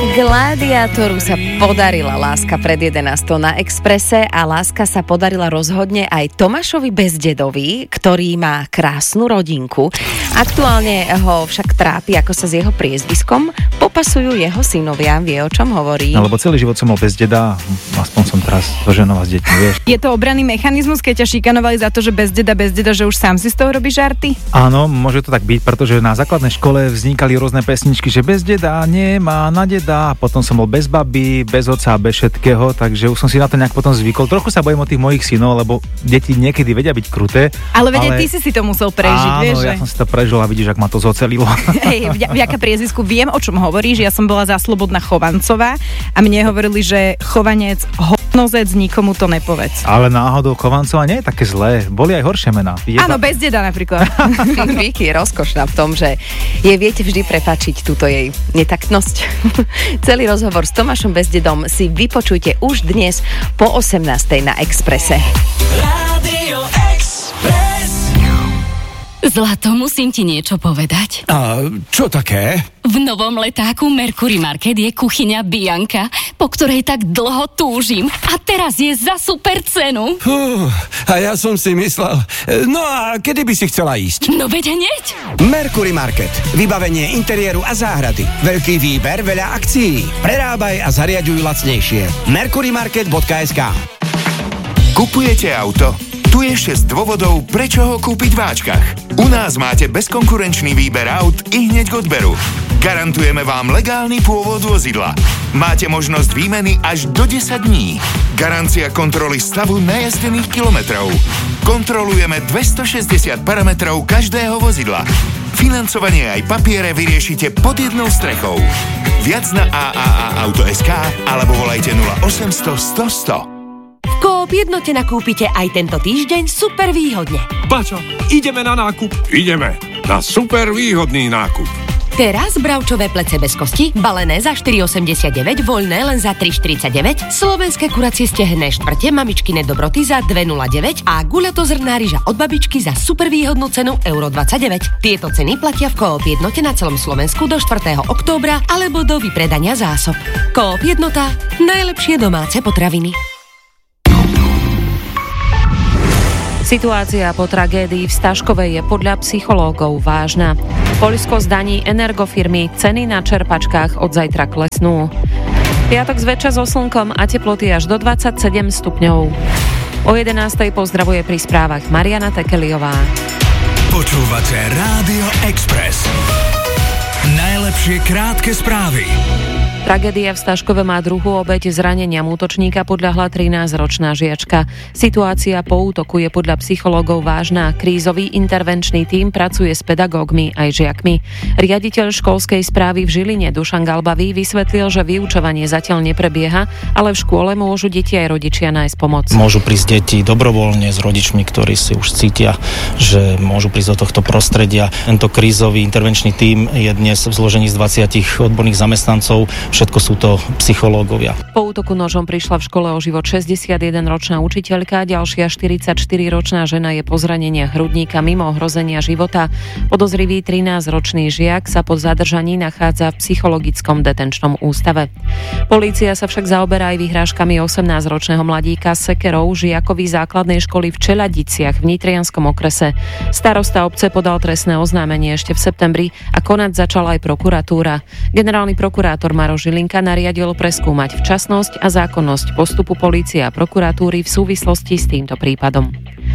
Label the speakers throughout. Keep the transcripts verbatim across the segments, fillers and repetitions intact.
Speaker 1: Gladiátoru sa podarila láska pred jedenástou na Expresse a láska sa podarila rozhodne aj Tomášovi Bezdedovi, ktorý má krásnu rodinku. Aktuálne ho však trápi, ako sa s jeho priezviskom popasujú jeho synovia. Vie, o čom hovorí?
Speaker 2: No, lebo celý život som mal bez deda, aspoň som teraz so ženou a s deťmi, vieš.
Speaker 3: Je to obranný mechanizmus, keď ťa šikanovali za to, že bez deda, bez deda, že už sám si z toho robíš žarty?
Speaker 2: Áno, môže to tak byť, pretože na základnej škole vznikali rôzne pesničky, že bez deda nemá na deda, a potom som bol bez baby, bez otca, bez všetkého, takže už som si na to nejak potom zvykol. Trochu sa bojím o tých mojich synov, lebo deti niekedy vedia byť kruté.
Speaker 3: Ale vedia, ale... ty si si to musel prežiť,
Speaker 2: áno,
Speaker 3: vieš,
Speaker 2: ja
Speaker 3: že?
Speaker 2: som si to prežil a vidíš, ak ma to zocelilo.
Speaker 3: Hej, vďaka priezvisku viem, o čom hovoríš. Ja som bola za Slobodná Chovancová a mne hovorili, že Chovanec hovnozec, nikomu to nepovedz.
Speaker 2: Ale náhodou Chovancová nie je také zlé. Boli aj horšie mená.
Speaker 3: Jeba... Áno, bez deda napríklad.
Speaker 1: Vicky je rozkošná v tom, že jej viete vždy prepáčiť túto jej netaktnosť. Celý rozhovor s Tomášom Bezdedom si vypočujte už dnes po osemnástej na Expresse.
Speaker 4: Rádio Express.
Speaker 5: Zlato, musím ti niečo povedať.
Speaker 4: A čo také?
Speaker 5: V novom letáku Mercury Market je kuchyňa Bianka, po ktorej tak dlho túžim. A teraz je za super cenu.
Speaker 4: Fú, a ja som si myslel... No a kedy by si chcela ísť?
Speaker 5: No veď hneď.
Speaker 4: Mercury Market. Vybavenie interiéru a záhrady. Veľký výber, veľa akcií. Prerábaj a zariaďuj lacnejšie. mercurymarket bodka es ká.
Speaker 6: Kupujete auto? Tu je šesť dôvodov, prečo ho kúpiť v Áčkach. U nás máte bezkonkurenčný výber aut i hneď k odberu. Garantujeme vám legálny pôvod vozidla. Máte možnosť výmeny až do desať dní. Garancia kontroly stavu najazdených kilometrov. Kontrolujeme dvestošesťdesiat parametrov každého vozidla. Financovanie aj papiere vyriešite pod jednou strechou. Viac na á á á auto bodka es ká alebo volajte nula osemsto sto sto.
Speaker 7: V Coop Jednote nakúpite aj tento týždeň super výhodne.
Speaker 8: Bačo, ideme na nákup? Ideme na super výhodný nákup.
Speaker 7: Teraz bravčové plece bez kosti, balené za štyri osemdesiatdeväť, voľné len za tri štyridsaťdeväť, slovenské kuracie stehenné štvrte, mamičkine dobroty za dva nula deväť a guľatozrná ryža od babičky za super výhodnú cenu euro dvadsaťdeväť. Tieto ceny platia v Coop Jednote na celom Slovensku do štvrtého októbra alebo do vypredania zásob. Coop Jednota, najlepšie domáce potraviny.
Speaker 9: Situácia po tragédii v Staškovej je podľa psychológov vážna. Poľsko zdaní energofirmy, ceny na čerpačkách od zajtra klesnú. Piatok zväčša so slnkom a teploty až do dvadsaťsedem stupňov. O jedenástej pozdravuje pri správach Mariana Tekeliová.
Speaker 10: Počúvate Rádio Express. Najlepšie krátke správy.
Speaker 9: Tragédia v Staškove má druhú obeť zranenia útočníka, podľahla trinásťročná žiačka. Situácia po útoku je podľa psychológov vážna. Krízový intervenčný tím pracuje s pedagógmi aj žiakmi. Riaditeľ školskej správy v Žiline Dušan Galbavý vysvetlil, že vyučovanie zatiaľ neprebieha, ale v škole môžu deti aj rodičia nájsť pomoc.
Speaker 11: Môžu prísť deti dobrovoľne s rodičmi, ktorí si už cítia, že môžu prísť do tohto prostredia. Tento krízový intervenčný tím je dnes v zložení z dvadsiatich odborných zamestnancov. Všetko sú to psychológovia.
Speaker 9: Po útoku nožom prišla v škole o život šesťdesiatjedenročná učiteľka, ďalšia štyridsaťštyriročná žena je po zraneniach hrudníka mimo ohrozenia života. Podozrivý trinásťročný žiak sa po zadržaní nachádza v psychologickom detenčnom ústave. Polícia sa však zaoberá aj vyhrážkami osemnásťročného mladíka sekerou žiakovi základnej školy v Čeľadiciach v Nitrianskom okrese. Starosta obce podal trestné oznámenie ešte v septembri a konať začala aj prokuratúra. Generálny prokurátor Maroš Žilinka nariadil preskúmať včasnosť a zákonnosť postupu polície a prokuratúry v súvislosti s týmto prípadom.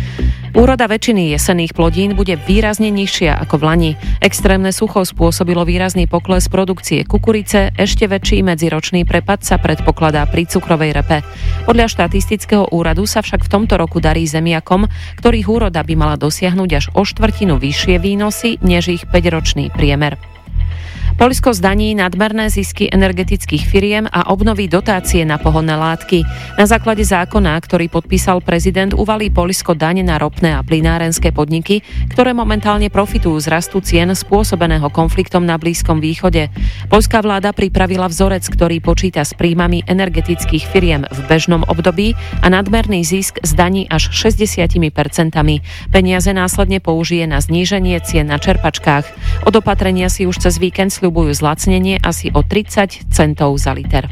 Speaker 9: Úroda väčšiny jesenných plodín bude výrazne nižšia ako v lani. Extrémne sucho spôsobilo výrazný pokles produkcie kukurice, ešte väčší medziročný prepad sa predpokladá pri cukrovej repe. Podľa štatistického úradu sa však v tomto roku darí zemiakom, ktorých úroda by mala dosiahnuť až o štvrtinu vyššie výnosy než ich päťročný priemer. Poľsko zdaní nadmerné zisky energetických firiem a obnoví dotácie na pohonné látky. Na základe zákona, ktorý podpísal prezident, uvalí Poľsko daň na ropné a plynárenské podniky, ktoré momentálne profitujú z rastu cien spôsobeného konfliktom na Blízkom východe. Poľská vláda pripravila vzorec, ktorý počíta s príjmami energetických firiem v bežnom období a nadmerný zisk zdaní až šesťdesiat percent. Peniaze následne použije na zníženie cien na čerpačkách. Od opatrenia si už cez víkend sľubujú zlacnenie asi o tridsať centov za liter.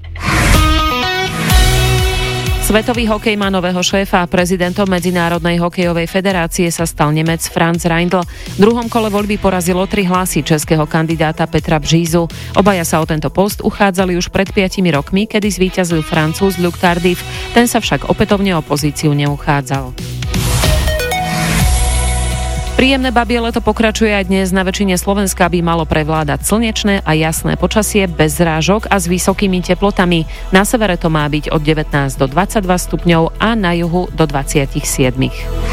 Speaker 9: Svetový hokej má nového šéfa a prezidentom Medzinárodnej hokejovej federácie sa stal Nemec Franz Reindl. V druhom kole voľby porazilo tri hlasy českého kandidáta Petra Břízu. Obaja sa o tento post uchádzali už pred piatimi rokmi, kedy zvíťazil Francúz Luc Tardif. Ten sa však opätovne o pozíciu neuchádzal. Príjemné babie leto pokračuje aj dnes. Na väčšine Slovenska by malo prevládať slnečné a jasné počasie bez zrážok a s vysokými teplotami. Na severe to má byť od devätnásť do dvadsaťdva stupňov a na juhu do dvadsaťsedem.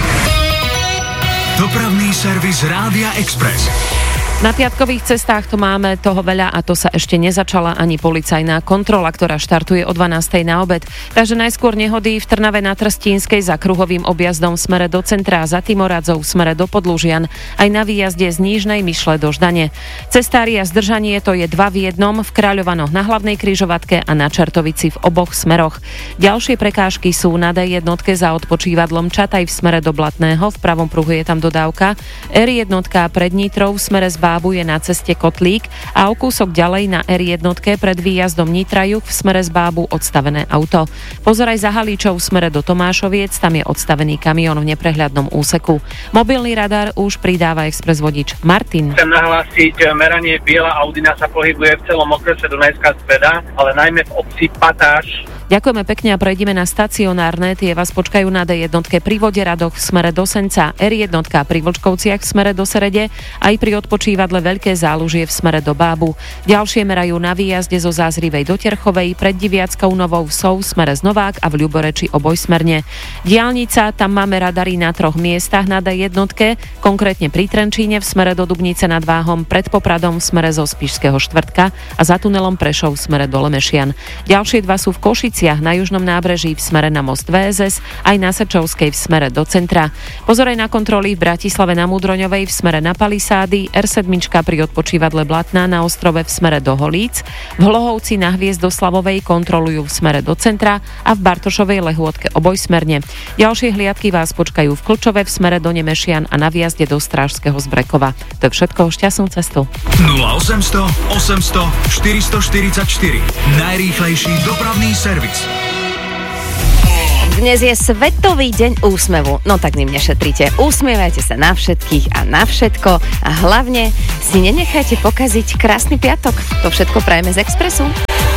Speaker 10: Dopravný servis Rádia Express.
Speaker 9: Na piatkových cestách to máme toho veľa a to sa ešte nezačala ani policajná kontrola, ktorá štartuje o dvanástej na obed. Takže najskôr nehody v Trnave na Trstínskej za kruhovým objazdom v smere do centra, za Timorádzou v smere do Podlužian, aj na výjazde z Nížnej Myšle do Ždane. Cestári a zdržanie to je dva v jednom v Kráľovanoch na hlavnej križovatke a na Čertovici v oboch smeroch. Ďalšie prekážky sú na dé jednotke za odpočívadlom Čataj v smere do Blatného, v pravom pruhu je tam dodávka, er jednotka pred Nitrou v smere z Bábu je na ceste Kotlík a o kúsok ďalej na er jednotke pred výjazdom Nitra Juh v smere z Bábu odstavené auto. Pozeraj za Halíčov v smere do Tomášoviec, tam je odstavený kamión v neprehľadnom úseku. Mobilný radar už pridáva expres vodič Martin.
Speaker 12: Chcem nahlásiť meranie biela Audina sa pohybuje v celom okrese Dunajská Streda, ale najmä v obci Patáš.
Speaker 9: Ďakujeme pekne a prejdeme na stacionárne. Tie vás počkajú na dé jednotke pri Voderadoch v smere do Senca, er jednotka pri Vlčkovciach v smere do Serede, aj pri odpočívadle Veľké Zálužie v smere do Bábu. Ďalšie merajú na výjazde zo Zázrivej do Terchovej, pred Diviackou Novou v Sov v smere z Novák a v Ľuboreči obojsmerne. Diaľnica, tam máme radary na troch miestach na dé jednotke, konkrétne pri Trenčíne v smere do Dubnice nad Váhom, pred Popradom v smere zo Spišského štvrtka a za tunelom Prešov v smere do Lemešian. Ďalšie dva sú v Košici na južnom nábreží v smere na most vé es es, aj na Sečovskej v smere do centra. Pozoraj na kontroly v Bratislave na Múdroňovej v smere na Palisády, er sedem pri odpočívadle Blatná na Ostrove v smere do Holíc, v Hlohovci na Hviezdoslavovej kontrolujú v smere do centra a v Bartošovej Lehôtke obojsmerne. Ďalšie hliadky vás počkajú v Klčove v smere do Nemešian a na výjazde do Strážskeho z Brekova. To je všetko, šťastnú cestu.
Speaker 10: nula osemsto osemsto štyristoštyridsaťštyri. Najrýchlejší dopravný servis.
Speaker 1: Dnes je Svetový deň úsmevu, no tak ním nešetrite. Usmievajte sa na všetkých a na všetko a hlavne si nenechajte pokaziť krásny piatok. To všetko prajeme z Expressu.